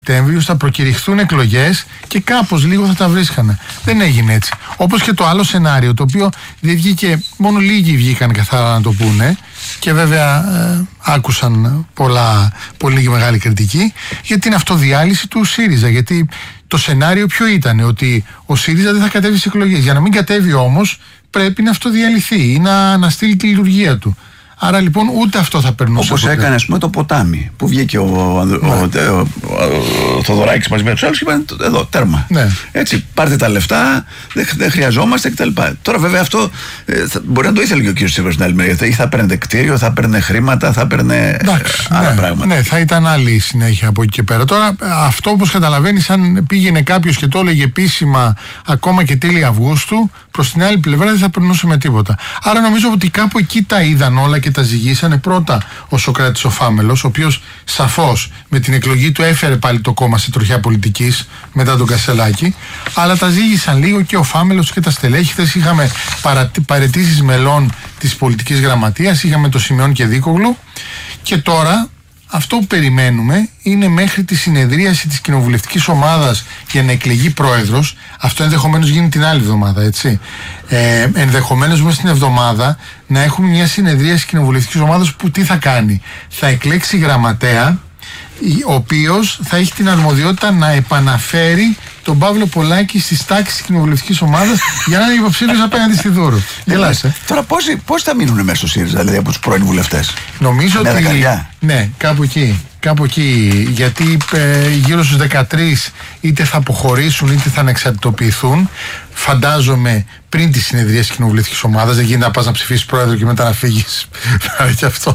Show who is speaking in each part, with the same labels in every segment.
Speaker 1: Σεπτέμβριο θα προκηρυχθούν εκλογές και κάπως λίγο θα τα βρίσκανε. Δεν έγινε έτσι. Όπως και το άλλο σενάριο, το οποίο δεν βγήκε, μόνο λίγοι βγήκαν καθαρά να το πούνε και βέβαια άκουσαν πολύ μεγάλη κριτική για την αυτοδιάλυση του ΣΥΡΙΖΑ. Γιατί το σενάριο ποιο ήταν, ότι ο ΣΥΡΙΖΑ δεν θα κατέβει στις εκλογές. Για να μην κατέβει όμως πρέπει να αυτοδιαλυθεί ή να αναστείλει τη λειτουργία του. Άρα λοιπόν ούτε αυτό θα περνούσε.
Speaker 2: Όπως έκανε, ας πούμε, το ποτάμι που βγήκε ο Θοδωράκης μαζί με τους άλλους και είπαν εδώ, τέρμα.
Speaker 1: Ναι.
Speaker 2: Έτσι, πάρτε τα λεφτά, δεν χρειαζόμαστε κτλ. Τώρα βέβαια αυτό μπορεί να το ήθελε και ο κύριος Τσίπρας στην άλλη μεριά. Ή θα παίρνε κτίριο, θα παίρνε χρήματα, θα παίρνε άλλα πράγματα.
Speaker 1: Ναι, θα ήταν άλλη συνέχεια από εκεί και πέρα. Τώρα αυτό, όπως καταλαβαίνεις, αν πήγαινε κάποιος και το έλεγε επίσημα ακόμα και τέλη Αυγούστου, προς την άλλη πλευρά δεν θα περνούσε με τίποτα. Άρα νομίζω ότι κάπου εκεί τα είδαν όλα και τα ζυγίσανε. Πρώτα ο Σωκράτης ο Φάμελος, ο οποίος σαφώς με την εκλογή του έφερε πάλι το κόμμα σε τροχιά πολιτικής μετά τον Κασελάκη, αλλά τα ζύγισαν λίγο και ο Φάμελος και τα στελέχη. Χθες είχαμε παραιτήσεις μελών της πολιτικής γραμματείας, είχαμε το Σιμεών και Δίκογλου, και τώρα αυτό που περιμένουμε είναι μέχρι τη συνεδρίαση της κοινοβουλευτικής ομάδας για να εκλεγεί πρόεδρος. Αυτό ενδεχομένως γίνει την άλλη εβδομάδα, έτσι. Ενδεχομένως μέσα στην εβδομάδα να έχουμε μια συνεδρίαση κοινοβουλευτικής ομάδας που τι θα κάνει. Θα εκλέξει γραμματέα, ο οποίος θα έχει την αρμοδιότητα να επαναφέρει τον Παύλο Πολάκη στις τάξεις της κοινοβουλευτικής ομάδας για να είναι υποψήφιος απέναντι στη Δούρου. Γελάσε.
Speaker 2: Τώρα πόσοι θα μείνουν μέσα στο ΣΥΡΙΖΑ, δηλαδή από τους πρώην βουλευτές?
Speaker 1: Νομίζω ότι. Ναι, κάπου εκεί. Γιατί γύρω στους 13 είτε θα αποχωρήσουν είτε θα ανεξαρτητοποιηθούν. Φαντάζομαι πριν τη συνεδρία της κοινοβουλευτικής ομάδας. Δεν γίνεται να πας να ψηφίσεις πρόεδρο και μετά να φύγεις. Και αυτό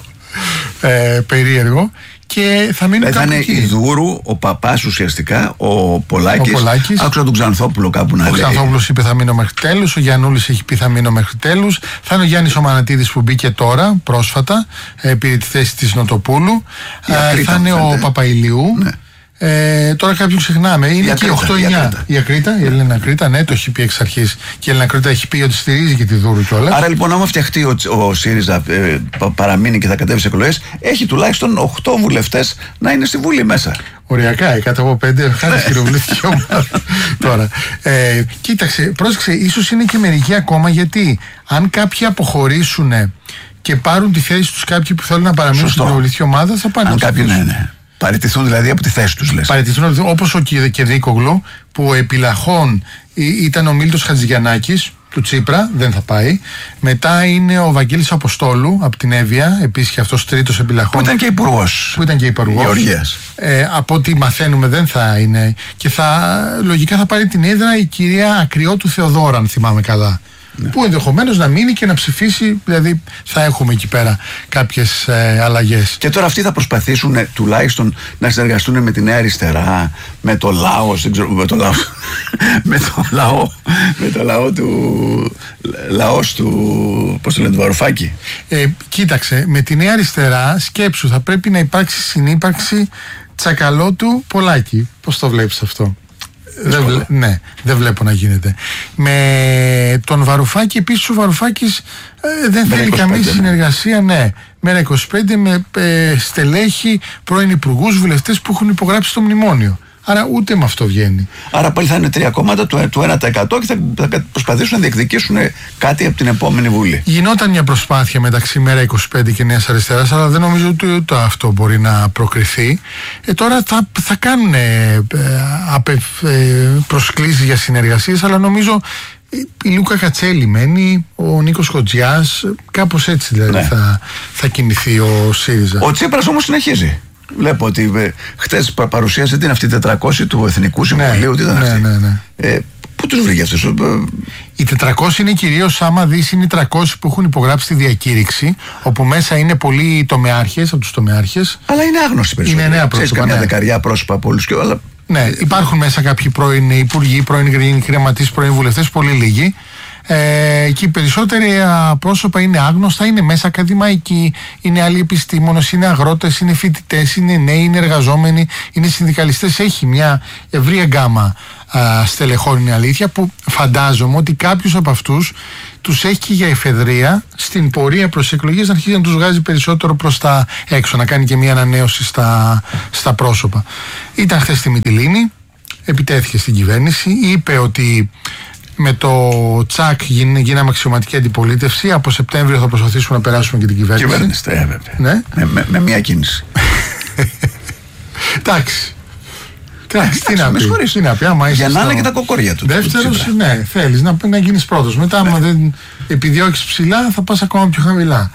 Speaker 1: περίεργο. Και θα μείνουν
Speaker 2: κάπου εκεί. Θα είναι η Δούρου, ο παπάς ουσιαστικά, ο Πολάκης. Άκουσα τον Ξανθόπουλο κάπου να λέει.
Speaker 1: Ο Ξανθόπουλος είπε θα μείνω μέχρι τέλους. Ο Γιαννούλης έχει πει θα μείνω μέχρι τέλους. Θα είναι ο Γιάννης ο Μανατίδης που μπήκε τώρα, πρόσφατα, πήρε τη θέση της Νοτοπούλου. Θα είναι ο Παπαϊλιού. Ναι. Τώρα κάποιον ξεχνάμε. Είναι και 8-9. Η Ακρίτα, η Έλληνα Ακρίτα, ναι, το έχει πει εξ αρχής. Και η Έλληνα Ακρίτα έχει πει ότι στηρίζει και τη Δούρου κιόλας.
Speaker 2: Άρα λοιπόν, άμα φτιαχτεί ο ΣΥΡΙΖΑ, παραμείνει και θα κατέβει σε εκλογές, έχει τουλάχιστον 8 βουλευτές να είναι στη Βουλή μέσα.
Speaker 1: Οριακά, 105 χάρη στην κοινοβουλευτική ομάδα. Τώρα, κοίταξε, πρόσεξε, ίσως είναι και μερικοί ακόμα, γιατί αν κάποιοι αποχωρήσουν και πάρουν τη θέση τους κάποιοι που θέλουν να παραμείνουν στην κοινοβουλευτική ομάδα, θα πάνε.
Speaker 2: Αν κάποιοι ναι. Παραιτηθούν δηλαδή από τη θέση τους, λες.
Speaker 1: Παραιτηθούν, όπως ο Κεδίκογλου, που επιλαχών ήταν ο Μίλτος Χατζηγιαννάκης του Τσίπρα, δεν θα πάει. Μετά είναι ο Βαγγέλης Αποστόλου από την Εύβοια, επίσης και αυτός τρίτος επιλαχών.
Speaker 2: Που ήταν και υπουργός.
Speaker 1: Γεωργίας. Από ό,τι μαθαίνουμε δεν θα είναι. Και λογικά θα πάρει την έδρα η κυρία Ακριώτου Θεοδώρα, αν θυμάμαι καλά. Ναι. Που ενδεχομένως να μείνει και να ψηφίσει, δηλαδή θα έχουμε εκεί πέρα κάποιες αλλαγές.
Speaker 2: Και τώρα αυτοί θα προσπαθήσουν τουλάχιστον να συνεργαστούν με τη Νέα Αριστερά, με το Λάος, δεν ξέρω, με το λαός του, πώς το λένε, του Βαρουφάκη.
Speaker 1: Κοίταξε, με τη Νέα Αριστερά σκέψου, θα πρέπει να υπάρξει συνύπαρξη Τσακαλώτου Πολάκη. Πώς το βλέπεις αυτό? Δεν βλέπω να γίνεται. Με τον Βαρουφάκη, επίσης ο Βαρουφάκης δεν θέλει καμία συνεργασία, ναι. Μέρα 25 με στελέχη, πρώην υπουργούς, βουλευτές που έχουν υπογράψει το μνημόνιο. Άρα ούτε με αυτό βγαίνει.
Speaker 2: Άρα πάλι θα είναι 3 κόμματα του 1% και θα προσπαθήσουν να διεκδικήσουν κάτι από την επόμενη Βουλή.
Speaker 1: Γινόταν μια προσπάθεια μεταξύ Μέρα 25 και Νέας Αριστεράς, αλλά δεν νομίζω ότι ούτε αυτό μπορεί να προκριθεί. Τώρα θα κάνουν προσκλήσεις για συνεργασίες, αλλά νομίζω η Λούκα Κατσέλη μένει, ο Νίκος Χοτζιάς, κάπως έτσι δηλαδή θα κινηθεί ο ΣΥΡΙΖΑ.
Speaker 2: Ο Τσίπρας όμως συνεχίζει. Βλέπω ότι χτες παρουσίασε την αυτή 400 του Εθνικού Συμβουλίου. Τι ήταν αυτή? Ναι. Πού τους βρήκε αυτούς?
Speaker 1: Οι 400 είναι κυρίως, άμα δεις, είναι οι 300 που έχουν υπογράψει τη διακήρυξη, όπου μέσα είναι πολλοί τομεάρχες, από τους τομεάρχες.
Speaker 2: Αλλά είναι άγνωστοι περισσότερο.
Speaker 1: Είναι νέα πρόσωπα.
Speaker 2: Ξέρεις καμιά δεκαριά πρόσωπα από όλους. Αλλά...
Speaker 1: Ναι, υπάρχουν μέσα κάποιοι πρώην υπουργοί, πρώην χρηματείς, πρώην βουλευτές, πολύ λίγοι. Και οι περισσότεροι πρόσωπα είναι άγνωστα, είναι μέσα ακαδημαϊκοί, είναι άλλοι επιστήμονες, είναι αγρότες, είναι φοιτητές, είναι νέοι, είναι εργαζόμενοι, είναι συνδικαλιστές. Έχει μια ευρία γκάμα στελεχών, είναι αλήθεια, που φαντάζομαι ότι κάποιους από αυτούς τους έχει και για εφεδρεία στην πορεία προς εκλογές να αρχίσει να τους βγάζει περισσότερο προς τα έξω, να κάνει και μια ανανέωση στα πρόσωπα. Ήταν χθες στη Μυτιλήνη, επιτέθηκε στην κυβέρνηση, είπε ότι με το τσακ γίναμε αξιωματική αντιπολίτευση. Από Σεπτέμβριο θα προσπαθήσουμε να περάσουμε και την κυβέρνηση.
Speaker 2: Κυβέρνηση, βέβαια. Ναι. Με μια κίνηση.
Speaker 1: Εντάξει. Τι να πει,
Speaker 2: για να είναι και τα κοκόρια του.
Speaker 1: Δεύτερος, ναι, θέλεις να γίνεις πρώτος. Μετά, άμα δεν επιδιώκεις ψηλά, θα πας ακόμα πιο χαμηλά.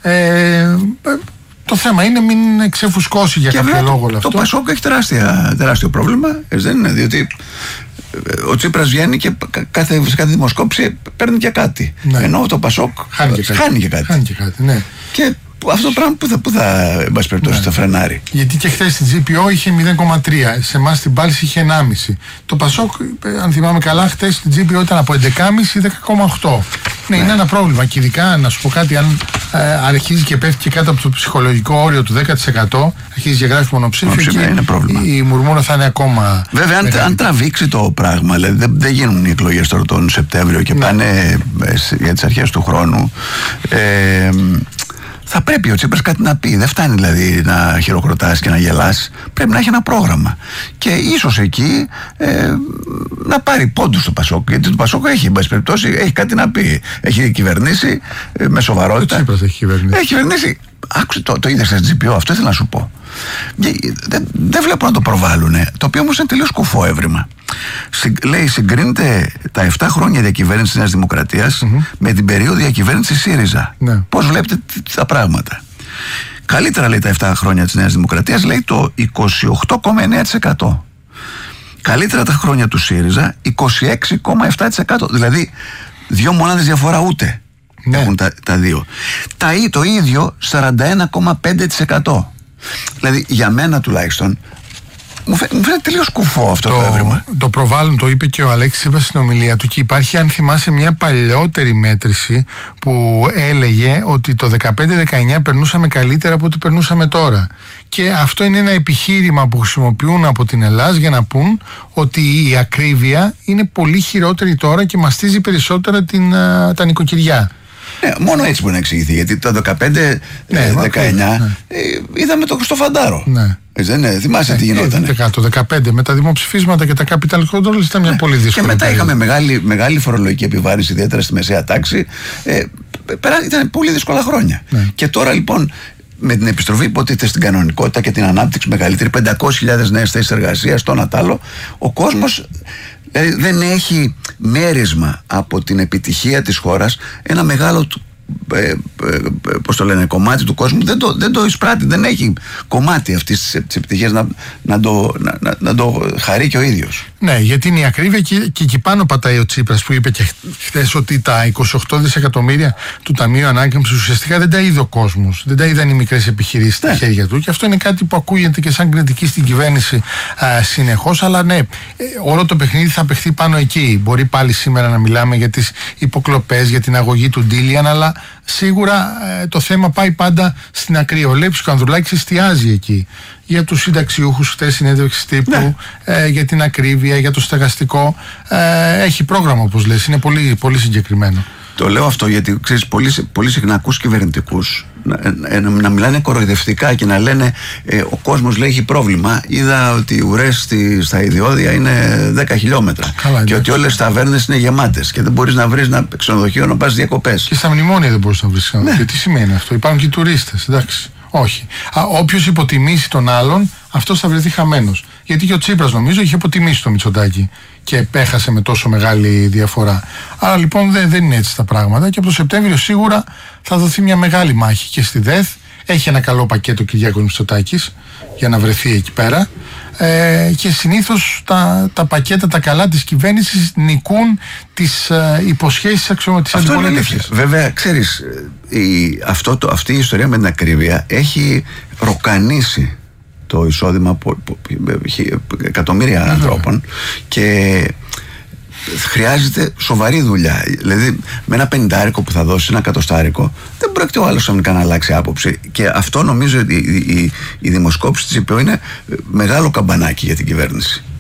Speaker 1: Το θέμα είναι μην ξεφουσκώσει για κάποιο λόγο όλο αυτό.
Speaker 2: Το Πασόκ έχει τεράστιο πρόβλημα, δεν είναι, διότι ο Τσίπρας βγαίνει και σε κάθε δημοσκόπηση παίρνει και κάτι. Ναι. Ενώ το Πασόκ χάνει και κάτι.
Speaker 1: Ναι.
Speaker 2: Και αυτό το πράγμα που θα, εν πάση περιπτώσει, θα φρενάρει.
Speaker 1: Γιατί και χθες στην GPO είχε 0,3, σε εμάς στην Πάλση είχε 1,5. Το Πασόκ, αν θυμάμαι καλά, χθες στην GPO ήταν από 11,5-10,8. Ναι, είναι ένα πρόβλημα. Και ειδικά, να σου πω κάτι, αν αρχίζει και πέφτει και κάτω από το ψυχολογικό όριο του 10%, αρχίζει και γράφει μονοψήφιο,
Speaker 2: είναι πρόβλημα.
Speaker 1: Η μουρμούρα θα είναι ακόμα.
Speaker 2: Βέβαια, αν τραβήξει το πράγμα, δηλαδή δεν γίνουν οι εκλογές τώρα τον Σεπτέμβριο και πάνε για τις αρχές του χρόνου. Θα πρέπει ο Τσίπρας κάτι να πει. Δεν φτάνει δηλαδή να χειροκροτάς και να γελάς. Πρέπει να έχει ένα πρόγραμμα. Και ίσως εκεί να πάρει πόντους στο Πασόκ. Γιατί το Πασόκ έχει, εν πάση περιπτώσει, έχει κάτι να πει. Έχει κυβερνήσει με σοβαρότητα.
Speaker 1: Ο Τσίπρας έχει κυβερνήσει.
Speaker 2: Έχει κυβερνήσει. Άκουσε, το είδες στην GPO, αυτό ήθελα να σου πω. Δεν βλέπω να το προβάλλουν. Το οποίο όμως είναι τελείως κουφό έβριμα. Λέει, συγκρίνεται τα 7 χρόνια διακυβέρνηση της Νέας Δημοκρατίας με την περίοδο διακυβέρνησης ΣΥΡΙΖΑ. Ναι. Πώς βλέπετε τα πράγματα. Καλύτερα, λέει, τα 7 χρόνια της Νέας Δημοκρατίας, λέει, το 28,9%. Καλύτερα τα χρόνια του ΣΥΡΙΖΑ, 26,7%. Δηλαδή 2 μονάδες διαφορά ούτε. Ναι. Έχουν τα δύο. Το ίδιο 41,5%. Δηλαδή για μένα τουλάχιστον μου φαίνεται τελείως κουφό αυτό το έβριμα.
Speaker 1: Το προβάλλουν, το είπε και ο Αλέξης, είπα στην ομιλία του, και υπάρχει, αν θυμάσαι, μια παλαιότερη μέτρηση που έλεγε ότι το 15-19 περνούσαμε καλύτερα από ό,τι περνούσαμε τώρα. Και αυτό είναι ένα επιχείρημα που χρησιμοποιούν από την Ελλάδα για να πούν ότι η ακρίβεια είναι πολύ χειρότερη τώρα και μαστίζει περισσότερα τα νοικοκυριά.
Speaker 2: Ναι, μόνο έτσι μπορεί να εξηγηθεί. Γιατί το 15-19 είδαμε το στο Φαντάρο.
Speaker 1: Ναι.
Speaker 2: Θυμάσαι τι γινόταν.
Speaker 1: Το 15 με τα δημοψηφίσματα και τα capital controls ήταν μια πολύ δύσκολη.
Speaker 2: Και μετά είχαμε μεγάλη φορολογική επιβάρυνση, ιδιαίτερα στη μεσαία τάξη. Ήταν πολύ δύσκολα χρόνια. Ναι. Και τώρα λοιπόν, με την επιστροφή υποτίθεται στην κανονικότητα και την ανάπτυξη μεγαλύτερη, 500.000 νέες θέσεις εργασίας, το ένα τ' άλλο, ο κόσμος δεν έχει μέρισμα από την επιτυχία της χώρας. Ένα μεγάλο κομμάτι του κόσμου δεν το εισπράττει, δεν έχει κομμάτι αυτής της επιτυχίας να το χαρεί και ο ίδιος.
Speaker 1: Ναι, γιατί είναι η ακρίβεια και εκεί πάνω πατάει ο Τσίπρας που είπε και χθες ότι τα 28 δισεκατομμύρια του Ταμείου Ανάκαμψης ουσιαστικά δεν τα είδε ο κόσμος, δεν τα είδαν οι μικρές επιχειρήσεις στα χέρια του, και αυτό είναι κάτι που ακούγεται και σαν κριτική στην κυβέρνηση συνεχώς, αλλά ναι, όλο το παιχνίδι θα παιχθεί πάνω εκεί. Μπορεί πάλι σήμερα να μιλάμε για τις υποκλοπές, για την αγωγή του Ντίλιαν, αλλά σίγουρα το θέμα πάει πάντα στην ακρή. Ο Λέπης και ο Ανδρουλάκης εστιάζει εκεί. Για τους συνταξιούχους, χτες συνέντευξη τύπου, για την ακρίβεια, για το στεγαστικό. Έχει πρόγραμμα, όπως λες, είναι πολύ, πολύ συγκεκριμένο.
Speaker 2: Το λέω αυτό γιατί ξέρεις, πολύ συχνά ακούς κυβερνητικούς να μιλάνε κοροϊδευτικά και να λένε ο κόσμος, λέει, έχει πρόβλημα. Είδα ότι οι ουρές στα ιδιώδια είναι 10 χιλιόμετρα. Καλά, και ότι όλες τις ταβέρνες είναι γεμάτες και δεν μπορείς να βρεις ένα ξενοδοχείο να πας διακοπές.
Speaker 1: Και στα μνημόνια δεν μπορείς να βρεις ξενοδοχείο. Τι σημαίνει αυτό? Υπάρχουν και οι τουρίστες, εντάξει. Όχι. Όποιος υποτιμήσει τον άλλον, αυτός θα βρεθεί χαμένος. Γιατί και ο Τσίπρας, νομίζω, είχε υποτιμήσει το Μητσοτάκη και έχασε με τόσο μεγάλη διαφορά. Άρα λοιπόν δεν είναι έτσι τα πράγματα, και από το Σεπτέμβριο σίγουρα θα δοθεί μια μεγάλη μάχη και στη ΔΕΘ. Έχει ένα καλό πακέτο ο Κυριάκος Μητσοτάκης για να βρεθεί εκεί πέρα. Και συνήθως τα πακέτα τα καλά της κυβέρνησης νικούν τις υποσχέσεις της αντιπολίτευσης.
Speaker 2: Βέβαια, ξέρεις, αυτή η ιστορία με την ακρίβεια έχει ροκανίσει το εισόδημα εκατομμύρια ανθρώπων και χρειάζεται σοβαρή δουλειά. Δηλαδή, με ένα 50 που θα δώσει, ένα 100, δεν πρόκειται ο άλλος ξαφνικά να αλλάξει άποψη. Και αυτό νομίζω ότι η δημοσκόπηση της ΕΠΟ είναι μεγάλο καμπανάκι για την κυβέρνηση.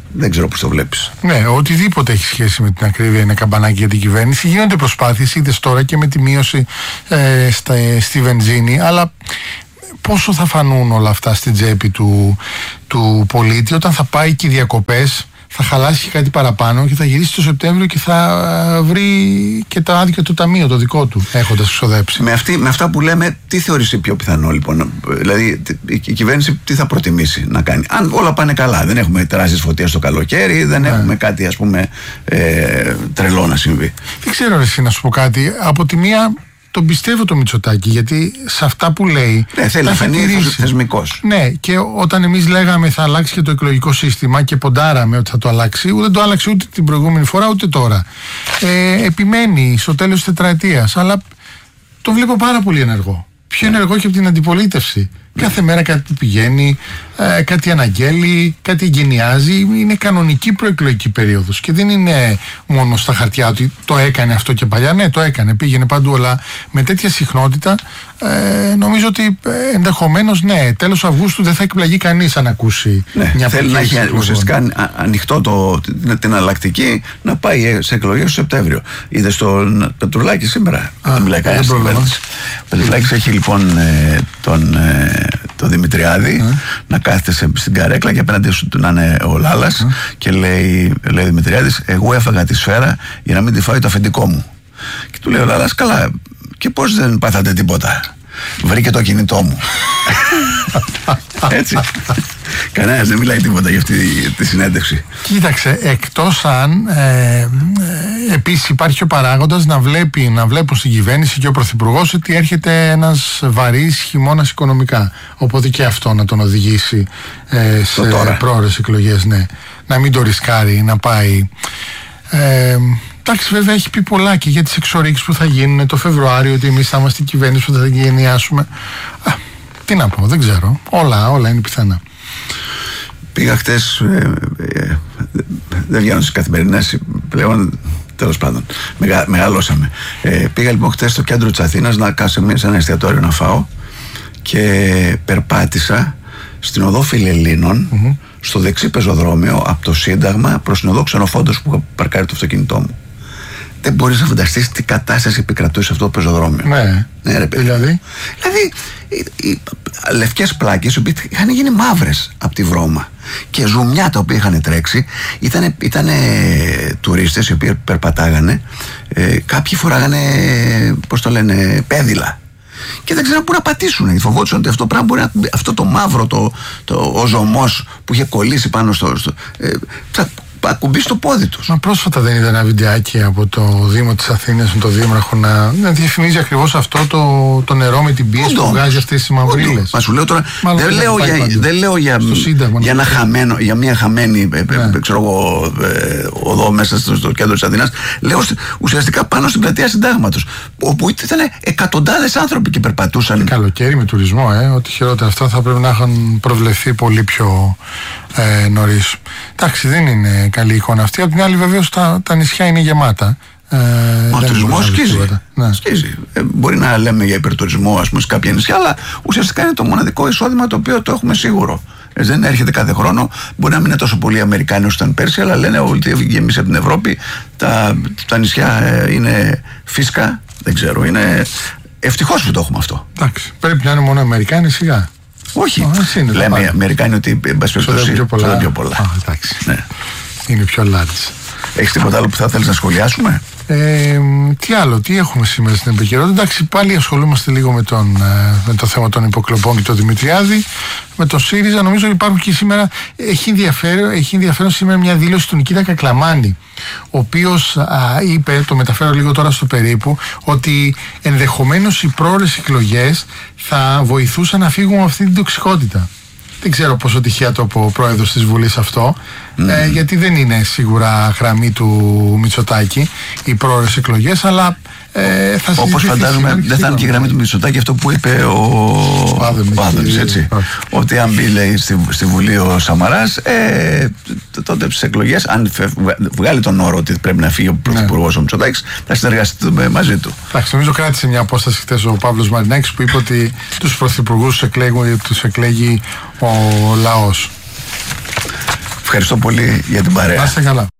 Speaker 2: Δεν ξέρω πώς το βλέπεις.
Speaker 1: Ναι, οτιδήποτε έχει σχέση με την ακρίβεια είναι καμπανάκι για την κυβέρνηση. Γίνονται προσπάθειες, είδες τώρα και με τη μείωση στη βενζίνη, αλλά πόσο θα φανούν όλα αυτά στην τσέπη του πολίτη όταν θα πάει και διακοπές, θα χαλάσει κάτι παραπάνω και θα γυρίσει το Σεπτέμβριο και θα βρει και το άδικο του ταμείο, το δικό του, έχοντας ξοδέψει.
Speaker 2: Με αυτά που λέμε, τι θεωρείς πιο πιθανό λοιπόν? Δηλαδή, η κυβέρνηση τι θα προτιμήσει να κάνει? Αν όλα πάνε καλά, δεν έχουμε τεράστιες φωτίες το καλοκαίρι, δεν έχουμε κάτι ας πούμε τρελό να συμβεί.
Speaker 1: Δεν ξέρω εσύ να σου πω κάτι. Από τη μία τον πιστεύω το Μητσοτάκη, γιατί σε αυτά που λέει.
Speaker 2: Ναι, θέλει να φανεί θεσμικός.
Speaker 1: Ναι, και όταν εμείς λέγαμε θα αλλάξει και το εκλογικό σύστημα και ποντάραμε ότι θα το αλλάξει, ούτε το άλλαξε ούτε την προηγούμενη φορά ούτε τώρα. Επιμένει στο τέλος της τετραετίας, αλλά το βλέπω πάρα πολύ ενεργό. Πιο ενεργό και από την αντιπολίτευση. Κάθε μέρα κάτι που πηγαίνει, κάτι αναγγέλει, κάτι εγκαινιάζει. Είναι κανονική προεκλογική περίοδος και δεν είναι μόνο στα χαρτιά ότι το έκανε αυτό και παλιά. Ναι, το έκανε, πήγαινε παντού, αλλά με τέτοια συχνότητα νομίζω ότι ενδεχομένως, ναι, τέλος Αυγούστου δεν θα εκπλαγεί κανείς αν ακούσει μια
Speaker 2: θέλει να έχει ουσιαστικά ανοιχτό την αλλακτική να πάει σε εκλογές το Σεπτέμβριο. Είδες τον Πετρουλάκη σήμερα? Δεν μιλάει κανένας. Ο Πετρουλάκης έχει λοιπόν τον Δημητριάδη να κάθεται στην καρέκλα και απέναντι σου να είναι ο Λάλας και λέει ο Δημητριάδης, εγώ έφαγα τη σφαίρα για να μην τη φάει το αφεντικό μου. Και του λέει ο Λάλας, καλά, και πώς δεν πάθατε τίποτα? Βρήκε το κινητό μου. Έτσι. Κανένας δεν μιλάει τίποτα για αυτή τη συνέντευξη.
Speaker 1: Κοίταξε, εκτός αν επίσης υπάρχει ο παράγοντας να βλέπουν στην κυβέρνηση και ο Πρωθυπουργός ότι έρχεται ένας βαρύς χειμώνας οικονομικά. Οπότε και αυτό να τον οδηγήσει σε πρόορες εκλογές, ναι. Να μην το ρισκάρει, να πάει. Εντάξει, βέβαια έχει πει πολλά και για τις εξορίξεις που θα γίνουν το Φεβρουάριο, ότι εμείς θα είμαστε η κυβέρνηση που θα γενιάσουμε. Τι να πω, δεν ξέρω. Όλα είναι πιθανά.
Speaker 2: Πήγα χτες, δεν βγαίνω στις καθημερινές πλέον, τέλος πάντων, μεγαλώσαμε. Πήγα λοιπόν χτες στο κέντρο της Αθήνας να κάσω σε ένα εστιατόριο να φάω και περπάτησα στην οδό Φιλελλήνων, στο δεξί πεζοδρόμιο από το Σύνταγμα προς την οδό Ξενοφόντος που είχα παρκάρει το αυτοκίνητό μου. Δεν μπορείς να φανταστείς τι κατάσταση επικρατούσε σε αυτό το πεζοδρόμιο.
Speaker 1: Ναι, ρε παιδί. Δηλαδή
Speaker 2: οι λευκές πλάκες οι οποίες είχαν γίνει μαύρες από τη βρώμα και ζουμιά τα οποία είχαν τρέξει. Ήταν τουρίστες οι οποίοι περπατάγανε, κάποιοι φοράγανε, πώς το λένε, πέδιλα και δεν ξέραν πού να πατήσουν. Φοβόντουσαν ότι αυτό πράγμα μπορεί να, αυτό το μαύρο, ο ζωμός που είχε κολλήσει πάνω θα ακουμπήσει το πόδι τους.
Speaker 1: Μα πρόσφατα δεν είδα ένα βιντεάκι από το Δήμο της Αθήνας με το Δήμαρχο να διαφημίζει ακριβώς αυτό το νερό με την πίεση που βγάζει αυτές τις μαυρίλες.
Speaker 2: Μα σου λέω τώρα, δεν λέω για μια χαμένη οδό μέσα στο κέντρο της Αθήνας. Λέω ουσιαστικά πάνω στην πλατεία Συντάγματος, όπου ήταν εκατοντάδες άνθρωποι και περπατούσαν.
Speaker 1: Καλοκαίρι με τουρισμό, ότι χειρότερα αυτά θα πρέπει να είχαν προβλεφθεί πολύ πιο νωρίς. Εντάξει, δεν είναι καλή εικόνα αυτή. Απ' την άλλη, βεβαίως τα νησιά είναι γεμάτα.
Speaker 2: Ο τουρισμός σκίζει. Μπορεί να λέμε για υπερτουρισμό, ας πούμε, σε κάποια νησιά, αλλά ουσιαστικά είναι το μοναδικό εισόδημα το οποίο το έχουμε σίγουρο. Δεν έρχεται κάθε χρόνο. Μπορεί να μην είναι τόσο πολλοί Αμερικάνοι όσο ήταν πέρσι, αλλά λένε ότι εμείς από την Ευρώπη τα νησιά είναι φυσικά. Δεν ξέρω. Ευτυχώς που το έχουμε αυτό.
Speaker 1: Εντάξει. Πρέπει να είναι μόνο Αμερικάνοι, σιγά.
Speaker 2: Όχι. Λέμε οι Αμερικάνοι ότι
Speaker 1: ξοδεύουν
Speaker 2: πιο πολλά.
Speaker 1: Εντάξει. Ναι. Είναι πιο large.
Speaker 2: Έχεις τίποτα άλλο που θα θέλεις να σχολιάσουμε?
Speaker 1: Τι άλλο, τι έχουμε σήμερα στην επικαιρότητα? Εντάξει, πάλι ασχολούμαστε λίγο με το θέμα των υποκλοπών και το Δημητριάδη. Με το ΣΥΡΙΖΑ νομίζω ότι υπάρχουν και σήμερα. Έχει ενδιαφέρον σήμερα μια δήλωση του Νικήτα Κακλαμάνη, ο οποίος είπε, το μεταφέρω λίγο τώρα στο περίπου, ότι ενδεχομένως οι πρόορες εκλογές θα βοηθούσαν να φύγουν αυτή την τοξικότητα. Δεν ξέρω πόσο τυχαία το είπε ο πρόεδρος της Βουλής αυτό, γιατί δεν είναι σίγουρα γραμμή του Μητσοτάκη οι πρόορες εκλογές, αλλά θα συζητηθεί. Όπως φαντάζομαι
Speaker 2: δεν θα είναι και η γραμμή του Μητσοτάκη αυτό που είπε ο Πάδωνης, έτσι. Ότι αν μπει, λέει, στη Βουλή ο Σαμαράς, τότε στις εκλογές, αν βγάλει τον όρο ότι πρέπει να φύγει ο πρωθυπουργός ο Μητσοτάκης, θα συνεργαστούμε μαζί του.
Speaker 1: Εντάξει, νομίζω κράτησε μια απόσταση χθες ο Παύλος Μαρινάκης που είπε ότι τους πρωθυπουργούς τους εκλέγει ο λαός.
Speaker 2: Ευχαριστώ πολύ για την παρέα.
Speaker 1: Να είστε καλά.